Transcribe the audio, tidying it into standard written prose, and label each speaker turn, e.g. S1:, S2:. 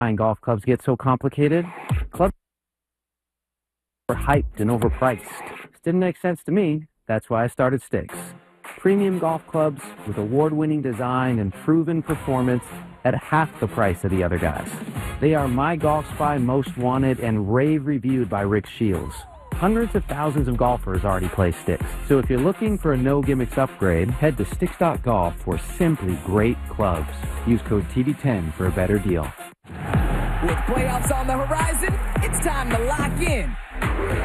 S1: Buying golf clubs get so complicated. Clubs are hyped and overpriced. This didn't make sense to me. That's why I started Sticks. Premium golf clubs with award-winning design and proven performance at half the price of the other guys. They are My Golf Spy Most Wanted and rave reviewed by Rick Shields. Hundreds of thousands of golfers already play Sticks. So if you're looking for a no-gimmicks upgrade, head to Sticks.golf for simply great clubs. Use code TV10 for a better deal.
S2: With playoffs on the horizon, it's time to lock in.